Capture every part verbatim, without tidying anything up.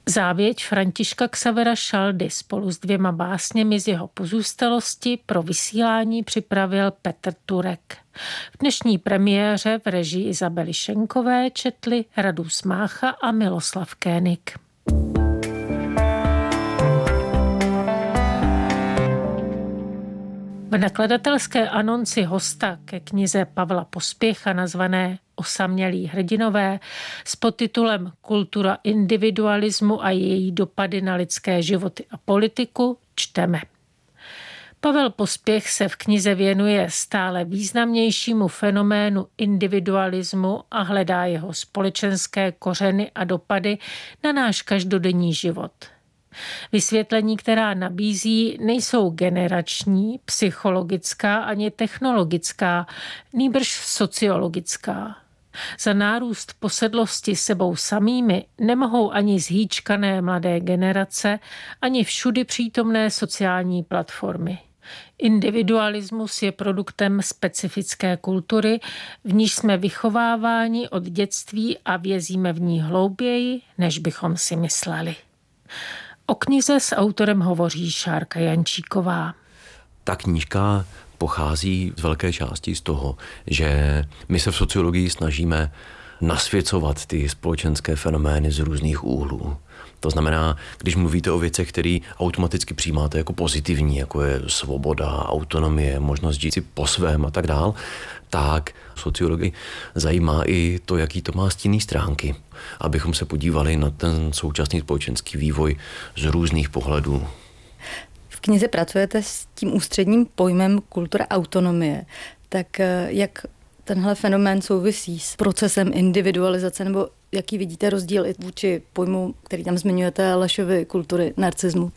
Závěť Františka Xavera Šaldy spolu s dvěma básněmi z jeho pozůstalosti pro vysílání připravil Petr Turek. V dnešní premiéře v režii Izabely Šenkové četli Radus Mácha a Miloslav Kénik. V nakladatelské anonci hosta ke knize Pavla Pospěcha nazvané Osamělí hrdinové s podtitulem Kultura individualismu a její dopady na lidské životy a politiku čteme. Pavel Pospěch se v knize věnuje stále významnějšímu fenoménu individualismu a hledá jeho společenské kořeny a dopady na náš každodenní život. Vysvětlení, která nabízí, nejsou generační, psychologická ani technologická, nýbrž sociologická. Za nárůst posedlosti sebou samými nemohou ani zhýčkané mladé generace, ani všudy přítomné sociální platformy. Individualismus je produktem specifické kultury, v níž jsme vychováváni od dětství a vězíme v ní hlouběji, než bychom si mysleli. O knize s autorem hovoří Šárka Jančíková. Ta knížka pochází z velké části z toho, že my se v sociologii snažíme nasvěcovat ty společenské fenomény z různých úhlů. To znamená, když mluvíte o věcech, které automaticky přijímáte jako pozitivní, jako je svoboda, autonomie, možnost žít si po svém a tak dál, tak sociologii zajímá i to, jaký to má stinné stránky, abychom se podívali na ten současný společenský vývoj z různých pohledů. V knize pracujete s tím ústředním pojmem kultura autonomie. Tak jak tenhle fenomén souvisí s procesem individualizace, nebo jaký vidíte rozdíl i vůči pojmu, který tam zmiňujete, Lešovy kultury narcismu?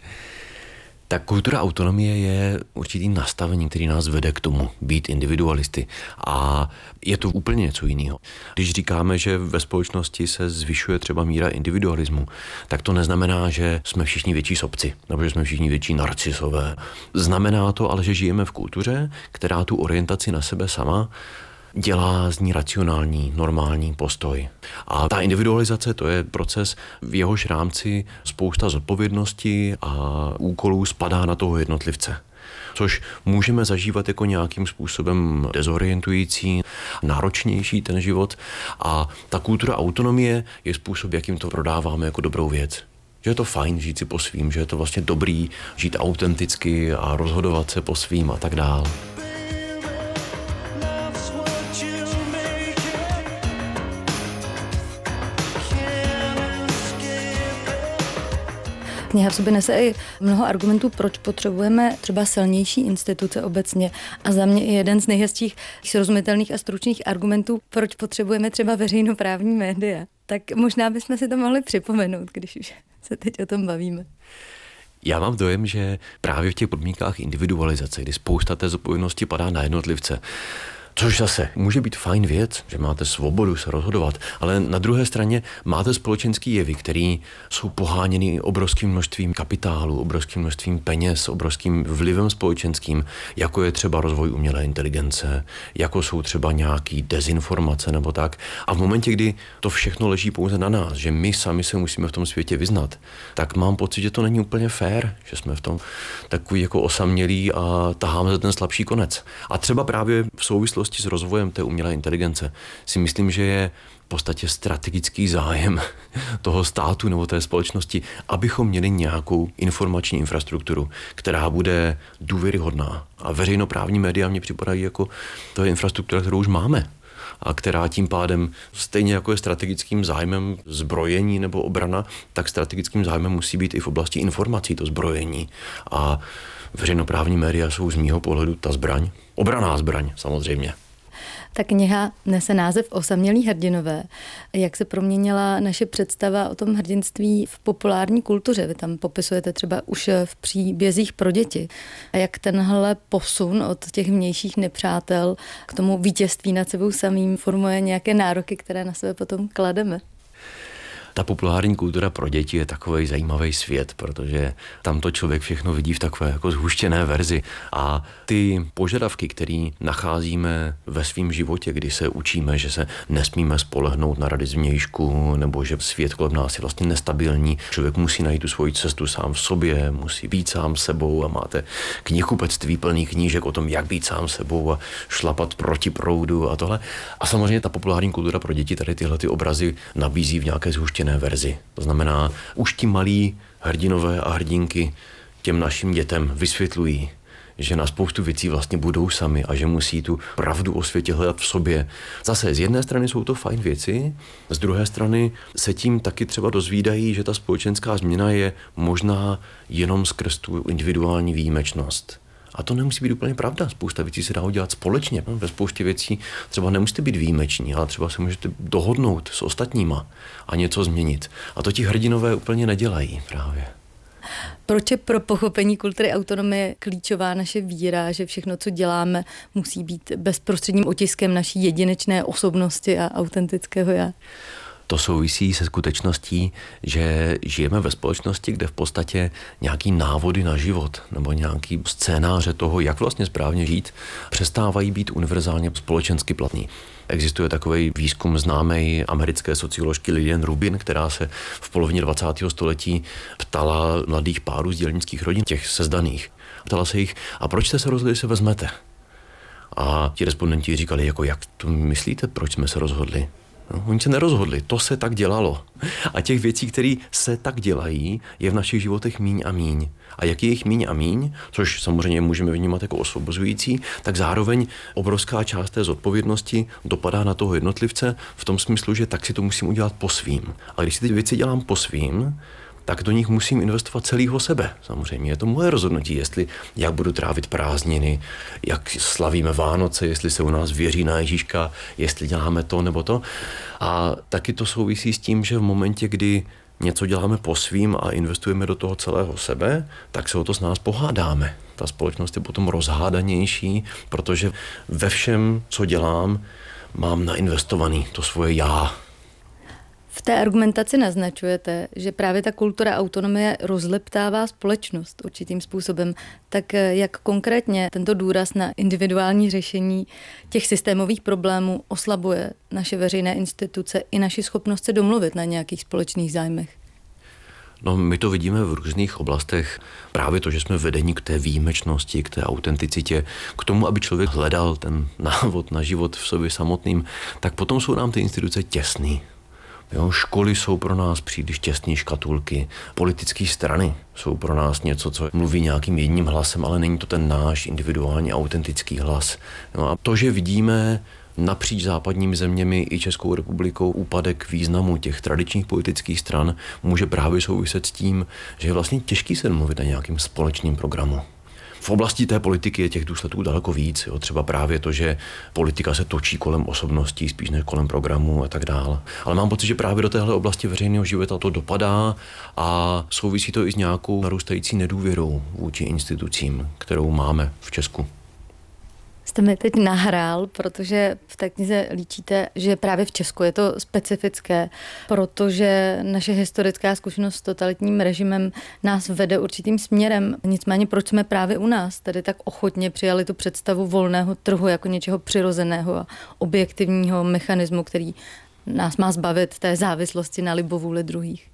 Tak kultura autonomie je určitý nastavení, který nás vede k tomu být individualisty. A je to úplně něco jiného. Když říkáme, že ve společnosti se zvyšuje třeba míra individualismu, tak to neznamená, že jsme všichni větší sobci, nebo že jsme všichni větší narcisové. Znamená to ale, že žijeme v kultuře, která tu orientaci na sebe sama dělá z ní racionální, normální postoj. A ta individualizace, to je proces, v jehož rámci spousta zodpovědností a úkolů spadá na toho jednotlivce. Což můžeme zažívat jako nějakým způsobem dezorientující, náročnější ten život. A ta kultura autonomie je způsob, jakým to prodáváme jako dobrou věc. Že je to fajn žít si po svým, že je to vlastně dobrý žít autenticky a rozhodovat se po svým a tak dál. Kniha v sobě nese i mnoho argumentů, proč potřebujeme třeba silnější instituce obecně. A za mě i jeden z nejhezčích, srozumitelných a stručných argumentů, proč potřebujeme třeba veřejnoprávní média. Tak možná bychom si to mohli připomenout, když už se teď o tom bavíme. Já mám dojem, že právě v těch podmínkách individualizace, kdy spousta té zodpovědnosti padá na jednotlivce, což zase může být fajn věc, že máte svobodu se rozhodovat, ale na druhé straně máte společenský jevy, který jsou poháněny obrovským množstvím kapitálu, obrovským množstvím peněz, obrovským vlivem společenským, jako je třeba rozvoj umělé inteligence, jako jsou třeba nějaký dezinformace nebo tak. A v momentě, kdy to všechno leží pouze na nás, že my sami se musíme v tom světě vyznat, tak mám pocit, že to není úplně fér, že jsme v tom takový jako osamělí a taháme za ten slabší konec. A třeba právě v souvislosti s rozvojem té umělé inteligence si myslím, že je v podstatě strategický zájem toho státu nebo té společnosti, abychom měli nějakou informační infrastrukturu, která bude důvěryhodná. A veřejnoprávní média mně připadají jako to je infrastruktura, kterou už máme a která tím pádem stejně jako je strategickým zájmem zbrojení nebo obrana, tak strategickým zájmem musí být i v oblasti informací to zbrojení. A veřejnoprávní média jsou z mýho pohledu ta zbraň. Obranná zbraň, samozřejmě. Ta kniha nese název Osamělí hrdinové. Jak se proměnila naše představa o tom hrdinství v populární kultuře? Vy tam popisujete třeba už v příbězích pro děti. A jak tenhle posun od těch vnějších nepřátel k tomu vítězství nad sebou samým formuje nějaké nároky, které na sebe potom klademe? Ta populární kultura pro děti je takový zajímavý svět, protože tam to člověk všechno vidí v takové jako zhuštěné verzi. A ty požadavky, které nacházíme ve svém životě, kdy se učíme, že se nesmíme spolehnout na rady zvnějšku, nebo že svět kolem nás je vlastně nestabilní, člověk musí najít tu svoji cestu sám v sobě, musí být sám sebou a máte knihkupectví plný knížek o tom, jak být sám sebou a šlapat proti proudu a tohle. A samozřejmě ta populární kultura pro děti tady tyhle ty obrazy nabízí v nějaké zhuštěné verzi. To znamená, už ti malí hrdinové a hrdinky těm našim dětem vysvětlují, že na spoustu věcí vlastně budou sami a že musí tu pravdu o světě hledat v sobě. Zase z jedné strany jsou to fajn věci, z druhé strany se tím taky třeba dozvídají, že ta společenská změna je možná jenom skrz tu individuální výjimečnost. A to nemusí být úplně pravda. Spousta věcí se dá udělat společně. Ve spoustě věcí třeba nemusíte být výjimeční, ale třeba se můžete dohodnout s ostatníma a něco změnit. A to ti hrdinové úplně nedělají právě. Proč je pro pochopení kultury autonomie klíčová naše víra, že všechno, co děláme, musí být bezprostředním otiskem naší jedinečné osobnosti a autentického já? To souvisí se skutečností, že žijeme ve společnosti, kde v podstatě nějaký návody na život nebo nějaký scénáře toho, jak vlastně správně žít, přestávají být univerzálně společensky platný. Existuje takový výzkum známé americké socioložky Lillian Rubin, která se v polovině dvacátého století ptala mladých párů z dělnických rodin, těch sezdaných. Ptala se jich, a proč jste se rozhodli, že se vezmete? A ti respondenti říkali, jako jak to myslíte, proč jsme se rozhodli? No, oni se nerozhodli, to se tak dělalo. A těch věcí, které se tak dělají, je v našich životech míň a míň. A jak je jich míň a míň, což samozřejmě můžeme vnímat jako osvobozující, tak zároveň obrovská část té zodpovědnosti dopadá na toho jednotlivce v tom smyslu, že tak si to musím udělat po svým. A když si ty věci dělám po svým, tak do nich musím investovat celého sebe. Samozřejmě je to moje rozhodnutí, jestli jak budu trávit prázdniny, jak slavíme Vánoce, jestli se u nás věří na Ježíška, jestli děláme to nebo to. A taky to souvisí s tím, že v momentě, kdy něco děláme po svým a investujeme do toho celého sebe, tak se o to s nás pohádáme. Ta společnost je potom rozhádanější, protože ve všem, co dělám, mám nainvestovaný to svoje já. V té argumentaci naznačujete, že právě ta kultura autonomie rozleptává společnost určitým způsobem. Tak jak konkrétně tento důraz na individuální řešení těch systémových problémů oslabuje naše veřejné instituce i naši schopnost se domluvit na nějakých společných zájmech? No, my to vidíme v různých oblastech. Právě to, že jsme vedeni k té výjimečnosti, k té autenticitě, k tomu, aby člověk hledal ten návod na život v sobě samotným, tak potom jsou nám ty instituce těsný. Jo, školy jsou pro nás příliš těsné škatulky, politické strany jsou pro nás něco, co mluví nějakým jedním hlasem, ale není to ten náš individuální autentický hlas. No a to, že vidíme napříč západními zeměmi i Českou republikou úpadek významu těch tradičních politických stran, může právě souviset s tím, že je vlastně těžký se domluvit na nějakým společným programu. V oblasti té politiky je těch důsledků daleko víc. Jo. Třeba právě to, že politika se točí kolem osobností, spíš než kolem programů a tak dále. Ale mám pocit, že právě do téhle oblasti veřejného života to dopadá a souvisí to i s nějakou narůstající nedůvěrou vůči institucím, kterou máme v Česku. Jste mi teď nahrál, protože v té knize líčíte, že právě v Česku je to specifické, protože naše historická zkušenost s totalitním režimem nás vede určitým směrem. Nicméně proč jsme právě u nás tedy tak ochotně přijali tu představu volného trhu jako něčeho přirozeného a objektivního mechanismu, který nás má zbavit té závislosti na libovůli druhých?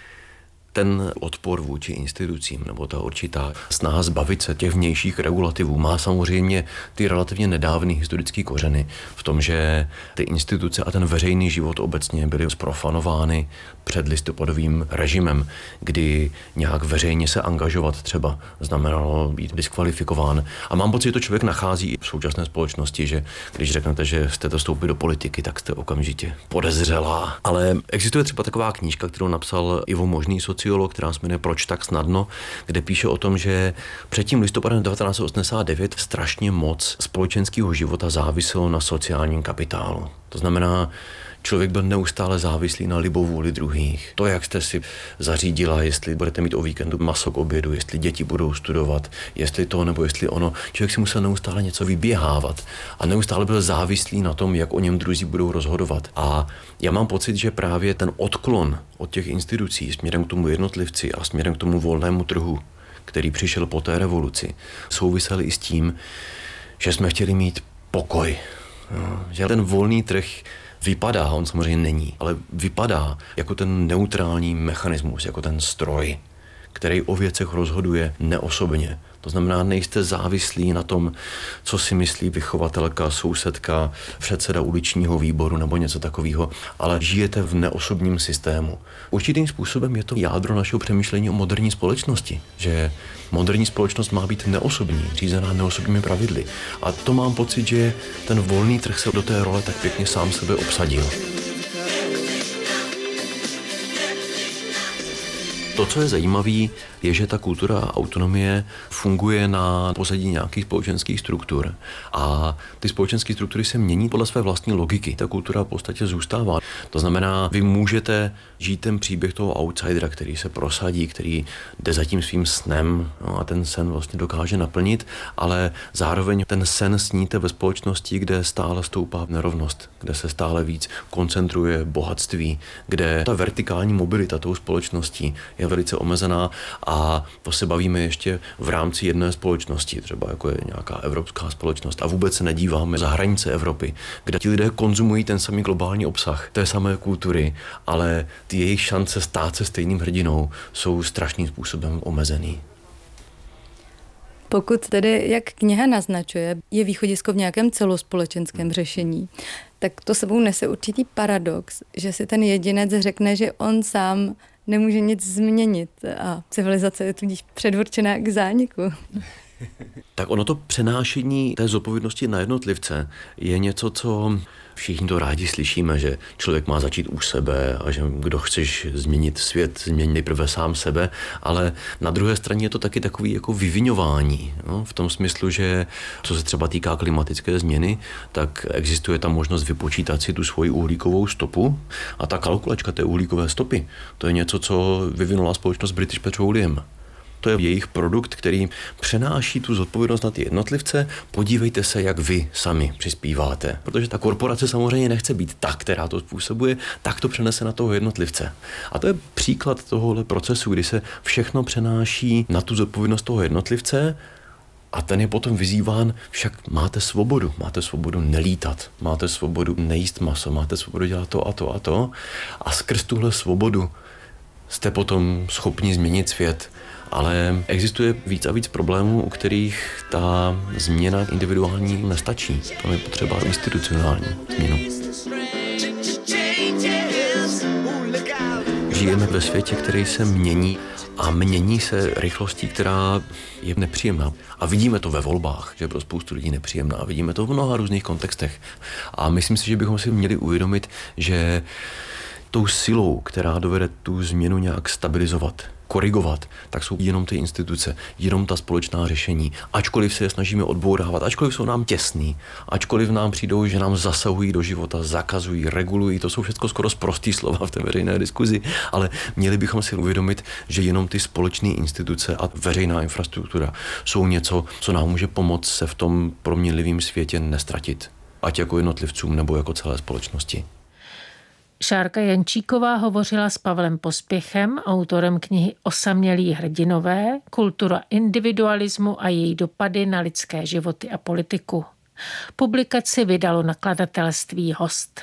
Ten odpor vůči institucím nebo ta určitá snaha zbavit se těch vnějších regulativů má samozřejmě ty relativně nedávné historické kořeny v tom, že ty instituce a ten veřejný život obecně byly zprofanovány před listopadovým režimem, kdy nějak veřejně se angažovat třeba znamenalo být diskvalifikován. A mám pocit, že to člověk nachází i v současné společnosti, že když řeknete, že chcete vstoupit do politiky, tak jste okamžitě podezřelá. Ale existuje třeba taková knížka, kterou napsal Ivo Možný, sociolog, která se jmenuje Proč tak snadno, kde píše o tom, že před tím listopadem devatenáct set osmdesát devět strašně moc společenského života záviselo na sociálním kapitálu. To znamená, člověk byl neustále závislý na libovůli druhých. To, jak jste si zařídila, jestli budete mít o víkendu maso k obědu, jestli děti budou studovat, jestli to nebo jestli ono. Člověk si musel neustále něco vyběhávat a neustále byl závislý na tom, jak o něm druzí budou rozhodovat. A já mám pocit, že právě ten odklon od těch institucí směrem k tomu jednotlivci a směrem k tomu volnému trhu, který přišel po té revoluci, souvisel i s tím, že jsme chtěli mít pokoj. No, že ten volný trh vypadá, on samozřejmě není, ale vypadá jako ten neutrální mechanismus, jako ten stroj, který o věcech rozhoduje neosobně. To znamená, nejste závislí na tom, co si myslí vychovatelka, sousedka, předseda uličního výboru nebo něco takového, ale žijete v neosobním systému. Určitým způsobem je to jádro našeho přemýšlení o moderní společnosti, že moderní společnost má být neosobní, řízená neosobními pravidly. A to mám pocit, že ten volný trh se do té role tak pěkně sám sebe obsadil. To, co je zajímavé, je, že ta kultura a autonomie funguje na pozadí nějakých společenských struktur. A ty společenské struktury se mění podle své vlastní logiky. Ta kultura v podstatě zůstává. To znamená, vy můžete žít ten příběh toho outsidera, který se prosadí, který jde za tím svým snem, no a ten sen vlastně dokáže naplnit, ale zároveň ten sen sníte ve společnosti, kde stále stoupá nerovnost, kde se stále víc koncentruje bohatství, kde ta vertikální mobilita tou společností je velice omezená a to se bavíme ještě v rámci jedné společnosti, třeba jako je nějaká evropská společnost a vůbec se nedíváme za hranice Evropy, kde ti lidé konzumují ten samý globální obsah té samé kultury, ale ty jejich šance stát se stejným hrdinou jsou strašným způsobem omezený. Pokud tedy, jak kniha naznačuje, je východisko v nějakém celospolečenském řešení, tak to sebou nese určitý paradox, že si ten jedinec řekne, že on sám nemůže nic změnit a civilizace je tudíž předurčená k zániku. Tak ono to přenášení té zodpovědnosti na jednotlivce je něco, co všichni to rádi slyšíme, že člověk má začít u sebe a že kdo chceš změnit svět, změň nejprve sám sebe, ale na druhé straně je to taky takový jako vyviňování, no? V tom smyslu, že co se třeba týká klimatické změny, tak existuje ta možnost vypočítat si tu svoji uhlíkovou stopu a ta kalkulačka té uhlíkové stopy, to je něco, co vyvinula společnost British Petroleum. To je jejich produkt, který přenáší tu zodpovědnost na ty jednotlivce. Podívejte se, jak vy sami přispíváte. Protože ta korporace samozřejmě nechce být ta, která to způsobuje, tak to přenese na toho jednotlivce. A to je příklad tohohle procesu, kdy se všechno přenáší na tu zodpovědnost toho jednotlivce a ten je potom vyzýván, však máte svobodu. Máte svobodu nelítat, máte svobodu nejíst maso, máte svobodu dělat to a to a to. A skrz tuhle svobodu jste potom schopni změnit svět. Ale existuje víc a víc problémů, u kterých ta změna individuální nestačí. Tam je potřeba institucionální změnu. Žijeme ve světě, který se mění a mění se rychlostí, která je nepříjemná. A vidíme to ve volbách, že je pro spoustu lidí nepříjemná. Vidíme to v mnoha různých kontextech. A myslím si, že bychom si měli uvědomit, že tou silou, která dovede tu změnu nějak stabilizovat, korigovat, tak jsou jenom ty instituce, jenom ta společná řešení. Ačkoliv se je snažíme odbourávat, ačkoliv jsou nám těsný, ačkoliv nám přijdou, že nám zasahují do života, zakazují, regulují, to jsou všechno skoro sprostý slova v té veřejné diskuzi, ale měli bychom si uvědomit, že jenom ty společné instituce a veřejná infrastruktura jsou něco, co nám může pomoct se v tom proměnlivém světě nestratit, ať jako jednotlivcům nebo jako celé společnosti. Šárka Jančíková hovořila s Pavlem Pospěchem, autorem knihy Osamělí hrdinové, kultura individualismu a její dopady na lidské životy a politiku. Publikaci vydalo nakladatelství Host.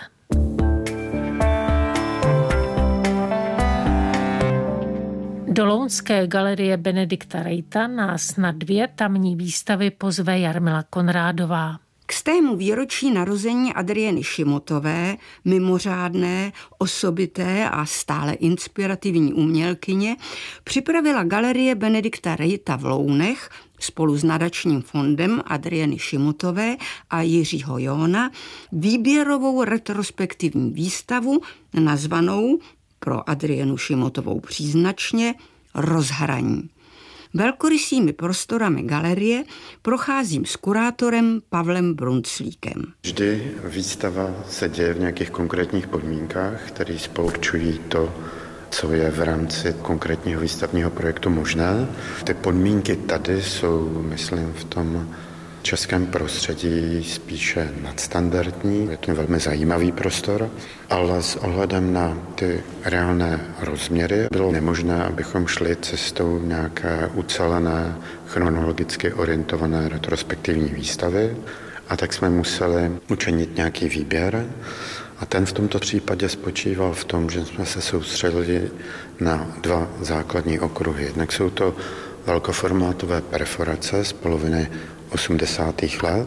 Do Lounské galerie Benedikta Rejta nás na dvě tamní výstavy pozve Jarmila Konrádová. K stému výročí narození Adrieny Šimotové, mimořádné, osobité a stále inspirativní umělkyně, připravila galerie Benedikta Rejta v Lounech spolu s nadačním fondem Adrieny Šimotové a Jiřího Jóna výběrovou retrospektivní výstavu nazvanou pro Adrienu Šimotovou příznačně Rozhraní. Velkorysými prostorami galerie procházím s kurátorem Pavlem Brunclíkem. Vždy výstava se děje v nějakých konkrétních podmínkách, které spolu určují to, co je v rámci konkrétního výstavního projektu možné. Ty podmínky tady jsou, myslím, v tom českém prostředí spíše nadstandardní. Je to velmi zajímavý prostor, ale s ohledem na ty reálné rozměry bylo nemožné, abychom šli cestou nějaké ucelené, chronologicky orientované retrospektivní výstavy. A tak jsme museli učinit nějaký výběr. A ten v tomto případě spočíval v tom, že jsme se soustředili na dva základní okruhy. Jednak jsou to velkoformátové perforace z poloviny osmdesátých let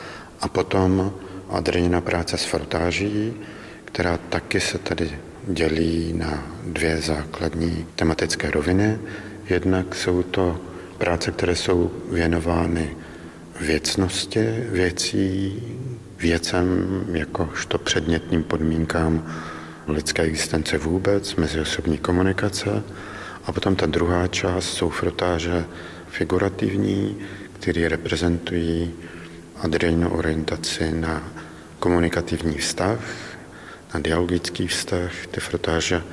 a potom Adrianina práce s frotáží, která taky se tady dělí na dvě základní tematické roviny. Jednak jsou to práce, které jsou věnovány věcnosti věcí, věcem jakožto předmětným podmínkám lidské existence vůbec, meziosobní komunikace. A potom ta druhá část jsou frotáže figurativní, které reprezentují Adrianinu orientaci na komunikativní vztah, na dialogický vztah. Ty frotáže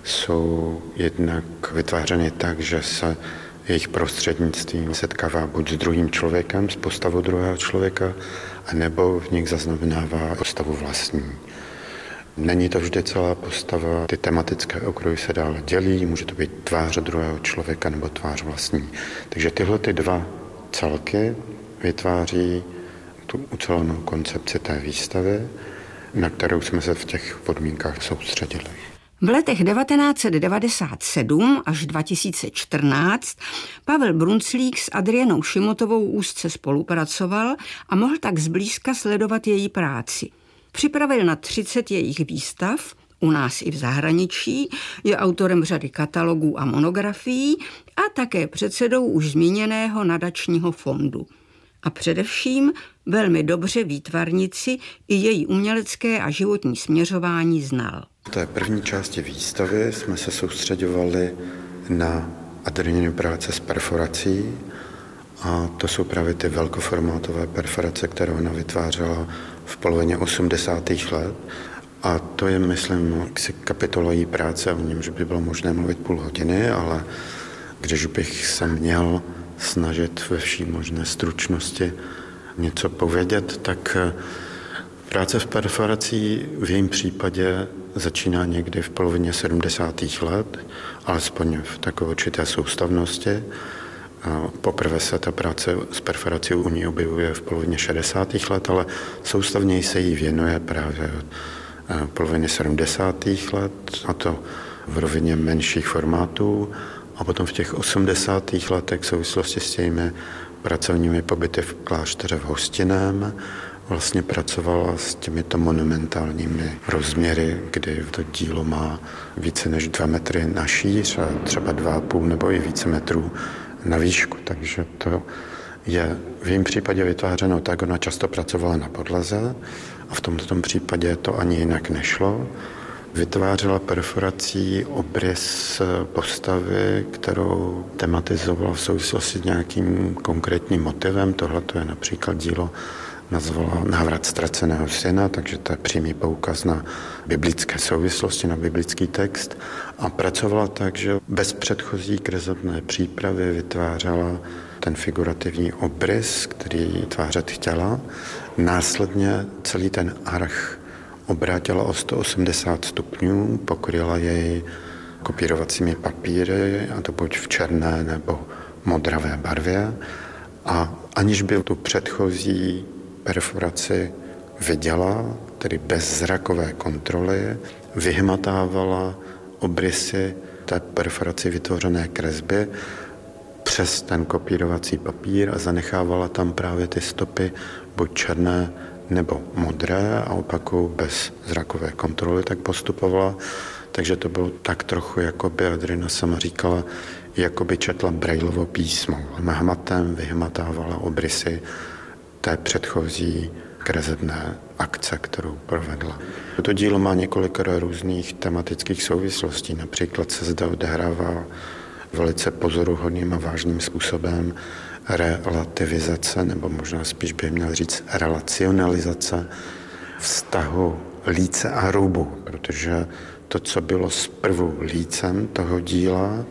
jsou jednak vytvářeny tak, že se jejich prostřednictvím setkává buď s druhým člověkem, s postavou druhého člověka, anebo v nich zaznamenává postavu vlastní. Není to vždy celá postava, ty tematické okruhy se dále dělí, může to být tvář druhého člověka nebo tvář vlastní. Takže tyhle ty dva celky vytváří tu ucelenou koncepci té výstavy, na kterou jsme se v těch podmínkách soustředili. V letech devatenáct set devadesát sedm až dva tisíce čtrnáct Pavel Brunclík s Adrianou Šimutovou úzce spolupracoval a mohl tak zblízka sledovat její práci. Připravil na třicet jejich výstav, u nás i v zahraničí, je autorem řady katalogů a monografií a také předsedou už zmíněného nadačního fondu. A především velmi dobře výtvarnici i její umělecké a životní směřování znal. V té první části výstavy jsme se soustředovali na Adrianinu práce s perforací a to jsou právě ty velkoformátové perforace, které ona vytvářela v polovině osmdesátých let. A to je, myslím, jaksi kapitola její práce, o němž by bylo možné mluvit půl hodiny, ale když bych se měl snažit ve vší možné stručnosti něco povědět, tak práce v perforací v jejím případě začíná někdy v polovině sedmdesátých let, alespoň v takové určité soustavnosti. Poprvé se ta práce s perforací u ní objevuje v polovině šedesátých let, ale soustavněji se jí věnuje právě od poloviny sedmdesátých let, a to v rovině menších formátů. A potom v těch osmdesátých letech v souvislosti s těmi pracovními pobyty v klášteře v Hostinném vlastně pracovala s těmito monumentálními rozměry, kdy to dílo má více než dva metry na šíř a třeba dva a půl nebo i více metrů na výšku. Takže to je v jejím případě vytvářeno tak, ona často pracovala na podlaze a v tomto případě to ani jinak nešlo. Vytvářela perforací obrys postavy, kterou tematizovala v souvislosti s nějakým konkrétním motivem. Tohle to je například dílo, nazvala Návrat ztraceného syna, takže to je přímý poukaz na biblické souvislosti, na biblický text. A pracovala tak, že bez předchozí kresebné přípravy vytvářela ten figurativní obrys, který tvářet chtěla. Následně celý ten arch obrátila o sto osmdesát stupňů, pokryla jej kopírovacími papíry, a to buď v černé nebo modravé barvě. A aniž by tu předchozí perforaci viděla, tedy bez zrakové kontroly, vyhmatávala obrysy té perforaci vytvořené kresby přes ten kopírovací papír a zanechávala tam právě ty stopy buď černé nebo modré a opakuju bez zrakové kontroly tak postupovala. Takže to bylo tak trochu, jako by Adriana sama říkala, jako by četla Braillovo písmo. Hmatem vyhmatávala obrysy té předchozí kresebné akce, kterou provedla. To dílo má několik různých tematických souvislostí. Například se zde odehrává velice pozoruhodným a vážným způsobem relativizace, nebo možná spíš by měl říct relacionalizace vztahu líce a rubu, protože to, co bylo zprvu lícem toho díla,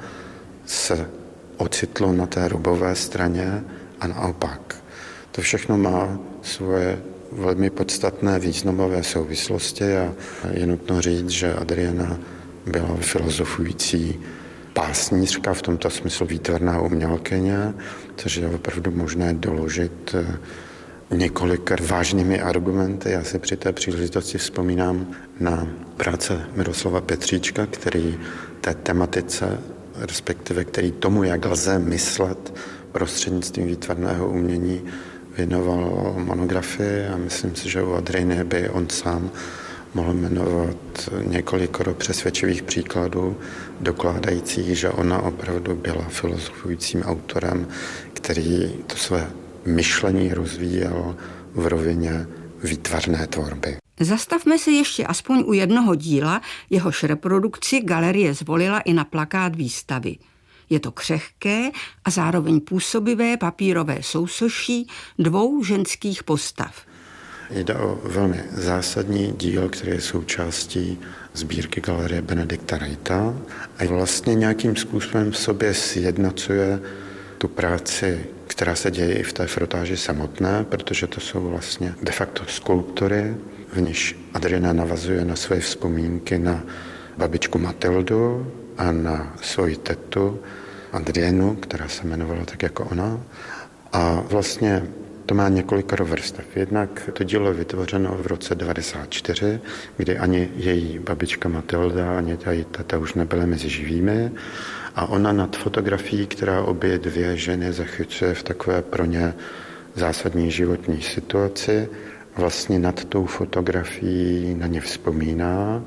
se ocitlo na té rubové straně a naopak. To všechno má svoje velmi podstatné významové souvislosti a je nutno říct, že Adriana byla filozofující pásnířka, v tomto smyslu výtvarná umělkyně, což je opravdu možné doložit několika vážnými argumenty. Já si při té příležitosti vzpomínám na práce Miroslava Petříčka, který té tematice, respektive který tomu, jak lze myslet prostřednictvím výtvarného umění, věnoval monografii a myslím si, že u Adriany by on sám mohl jmenovat několikoro přesvědčivých příkladů, dokládajících, že ona opravdu byla filozofujícím autorem, který to své myšlení rozvíjel v rovině výtvarné tvorby. Zastavme se ještě aspoň u jednoho díla, jehož reprodukci galerie zvolila i na plakát výstavy. Je to křehké a zároveň působivé papírové sousoší dvou ženských postav. Jde o velmi zásadní díl, který je součástí sbírky galerie Benedikta Reita a vlastně nějakým způsobem v sobě sjednocuje tu práci, která se děje i v té frotáži samotné, protože to jsou vlastně de facto skulptury, v níž Adriana navazuje na své vzpomínky na babičku Matildu a na svoji tetu Adrienu, která se jmenovala tak jako ona. A vlastně to má několik vrstev. Jednak to dílo je vytvořeno v roce devadesát čtyři, kdy ani její babička Matilda, ani ta její teta už nebyly mezi živými. A ona nad fotografií, která obě dvě ženy zachycuje v takové pro ně zásadní životní situaci, vlastně nad tou fotografií na ně vzpomíná.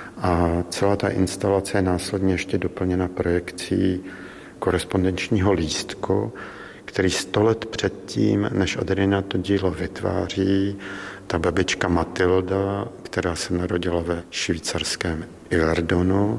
A celá ta instalace je následně ještě doplněna projekcí korespondenčního lístku, který sto let předtím, než Adriana to dílo vytváří, ta babička Matilda, která se narodila ve švýcarském Yverdonu,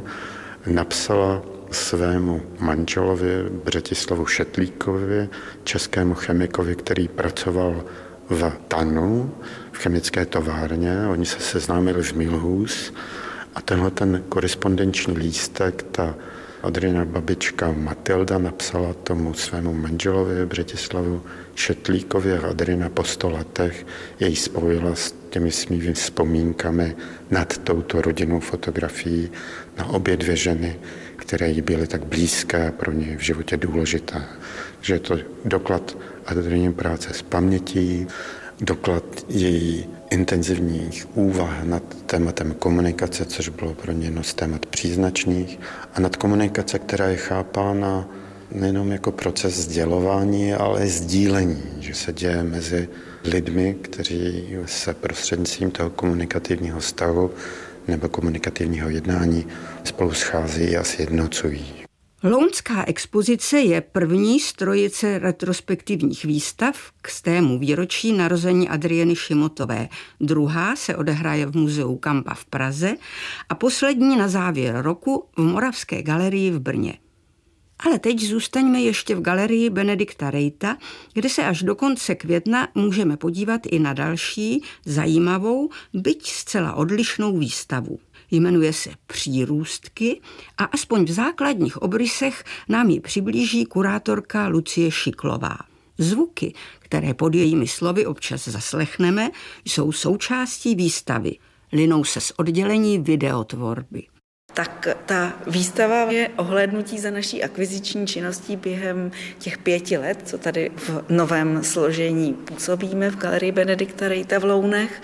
napsala svému manželovi Břetislavu Šetlíkovi, českému chemikovi, který pracoval v Tanu, v chemické továrně. Oni se seznámili v Milhus a tenhle ten korespondenční lístek, ta Adriana babička Matilda napsala tomu svému manželovi Břetislavu Šetlíkovi a Adriana po sto letech jej spojila s těmi svými vzpomínkami nad touto rodinnou fotografií na obě dvě ženy, které jí byly tak blízké, pro ně v životě důležité. Že je to doklad Adriany práce s pamětí, doklad její intenzivních úvah nad tématem komunikace, což bylo pro ně jedno z témat příznačných, a nad komunikace, která je chápána nejenom jako proces sdělování, ale i sdílení, že se děje mezi lidmi, kteří se prostřednictvím toho komunikativního stavu nebo komunikativního jednání spolu scházejí a sjednocují. Lounská expozice je první z trojice retrospektivních výstav k stému výročí narození Adriany Šimotové. Druhá se odehraje v muzeu Kampa v Praze a poslední na závěr roku v Moravské galerii v Brně. Ale teď zůstaňme ještě v galerii Benedikta Reita, kde se až do konce května můžeme podívat i na další, zajímavou, byť zcela odlišnou výstavu. Jmenuje se Přírůstky a aspoň v základních obrysech nám ji přiblíží kurátorka Lucie Šiklová. Zvuky, které pod jejími slovy občas zaslechneme, jsou součástí výstavy. Linou se z oddělení videotvorby. Tak ta výstava je ohlédnutí za naší akviziční činností během těch pěti let, co tady v novém složení působíme v galerii Benedikta Reita v Lounech.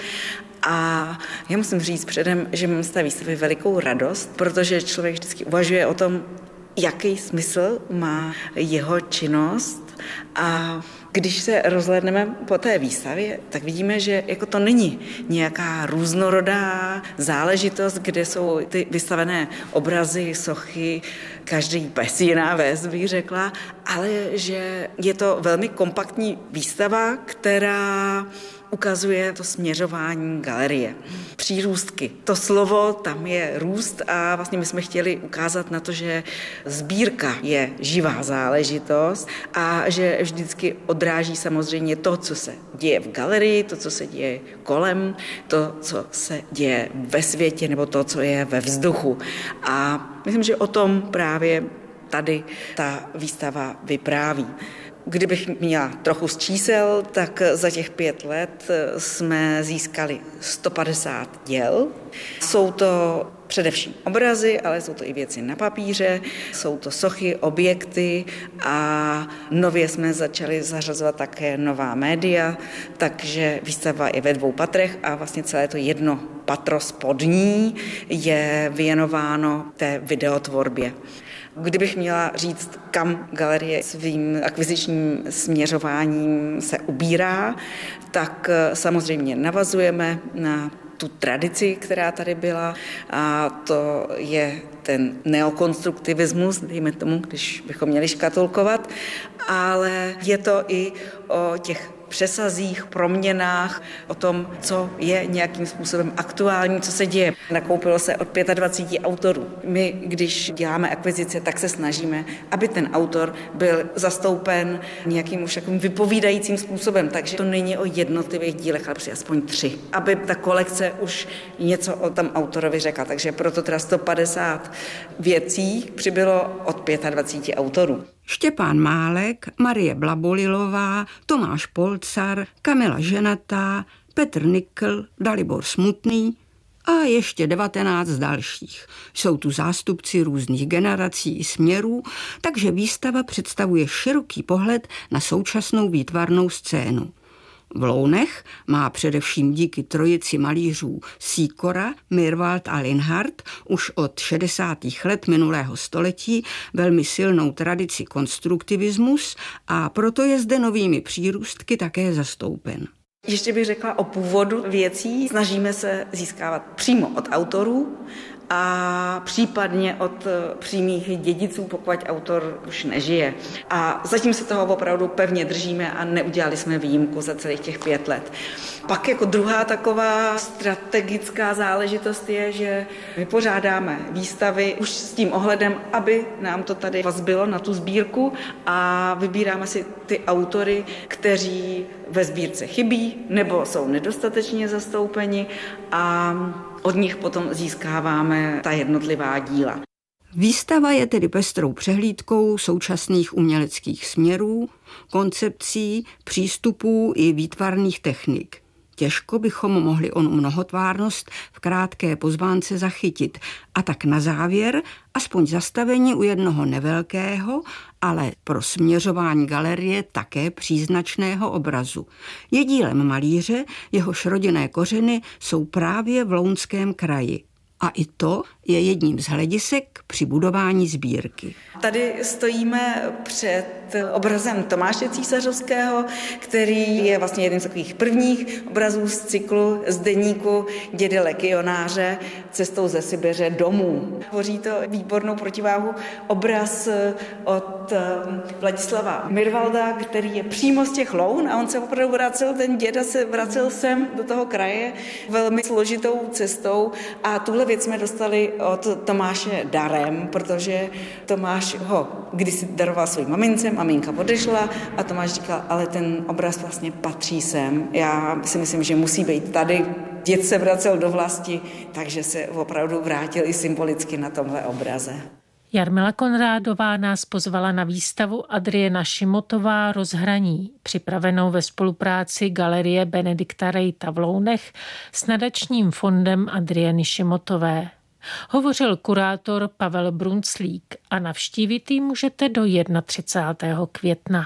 A já musím říct předem, že mám z té výstavy velikou radost, protože člověk vždycky uvažuje o tom, jaký smysl má jeho činnost. A když se rozhlédneme po té výstavě, tak vidíme, že jako to není nějaká různorodá záležitost, kde jsou ty vystavené obrazy, sochy, každý pes jiná ves, bych řekla, ale že je to velmi kompaktní výstava, která ukazuje to směřování galerie. Přírůstky. To slovo, tam je růst a vlastně my jsme chtěli ukázat na to, že sbírka je živá záležitost a že vždycky odráží samozřejmě to, co se děje v galerii, to, co se děje kolem, to, co se děje ve světě nebo to, co je ve vzduchu. A myslím, že o tom právě tady ta výstava vypráví. Kdybych měla trochu z čísel, tak za těch pět let jsme získali sto padesát děl. Jsou to především obrazy, ale jsou to i věci na papíře, jsou to sochy, objekty a nově jsme začali zařazovat také nová média, takže výstava je ve dvou patrech a vlastně celé to jedno patro spodní je věnováno té videotvorbě. Kdybych měla říct, kam galerie svým akvizičním směřováním se ubírá, tak samozřejmě navazujeme na tu tradici, která tady byla, a to je ten neokonstruktivismus, dejme tomu, když bychom měli škatulkovat, ale je to i o těch přesazích, proměnách, o tom, co je nějakým způsobem aktuální, co se děje. Nakoupilo se od dvacet pět autorů. My, když děláme akvizice, tak se snažíme, aby ten autor byl zastoupen nějakým už takovým vypovídajícím způsobem, takže to není o jednotlivých dílech, ale prostě aspoň tři. Aby ta kolekce už něco o tom autorovi řekla, takže proto teda sto padesát věcí přibylo od dvacet pět autorů. Štěpán Málek, Marie Blabolilová, Tomáš Polcar, Kamila Ženatá, Petr Nikl, Dalibor Smutný a ještě devatenáct dalších. Jsou tu zástupci různých generací i směrů, takže výstava představuje široký pohled na současnou výtvarnou scénu. V Lounech má především díky trojici malířů Sýkora, Mirwald a Linhart už od šedesátých let minulého století velmi silnou tradici konstruktivismus a proto je zde novými přírůstky také zastoupen. Ještě bych řekla o původu věcí. Snažíme se získávat přímo od autorů a případně od přímých dědiců, pokud autor už nežije. A zatím se toho opravdu pevně držíme a neudělali jsme výjimku za celých těch pět let. Pak jako druhá taková strategická záležitost je, že vypořádáme výstavy už s tím ohledem, aby nám to tady vazbilo na tu sbírku a vybíráme si ty autory, kteří ve sbírce chybí nebo jsou nedostatečně zastoupeni a od nich potom získáváme ta jednotlivá díla. Výstava je tedy pestrou přehlídkou současných uměleckých směrů, koncepcí, přístupů i výtvarných technik. Těžko bychom mohli onu mnohotvárnost v krátké pozvánce zachytit. A tak na závěr aspoň zastavení u jednoho nevelkého, ale pro směřování galerie také příznačného obrazu. Je dílem malíře, jehož rodinné kořeny jsou právě v Lounském kraji. A i to je jedním z hledisek při budování sbírky. Tady stojíme před obrazem Tomáše Císařovského, který je vlastně jeden z takových prvních obrazů z cyklu z deníku Dědy legionáře Cestou ze Sibiře domů. Tvoří to výbornou protiváhu obraz od Vladislava Mirwalda, který je přímo z těch Loun a on se opravdu vracel, ten děda se vracel sem do toho kraje velmi složitou cestou a tuhle věc jsme dostali od Tomáše darem, protože Tomáš ho kdysi daroval svým mamince, maminka odešla a Tomáš říkal, ale ten obraz vlastně patří sem. Já si myslím, že musí být tady. Děd se vracel do vlasti, takže se opravdu vrátil i symbolicky na tomhle obraze. Jarmila Konrádová nás pozvala na výstavu Adriana Šimotová Rozhraní, připravenou ve spolupráci Galerie Benedikta Reita v Lounech s nadačním fondem Adriany Šimotové. Hovořil kurátor Pavel Brunclík a navštívit ji můžete do třicátého prvního května.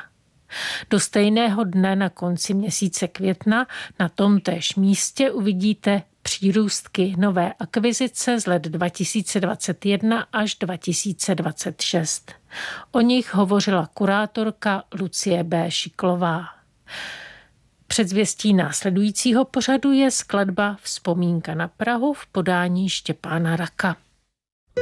Do stejného dne na konci měsíce května na tomtéž místě uvidíte přírůstky nové akvizice z let dva tisíce dvacet jedna až dva tisíce dvacet šest. O nich hovořila kurátorka Lucie B. Šiklová. Předzvěstí následujícího pořadu je skladba Vzpomínka na Prahu v podání Štěpána Raka.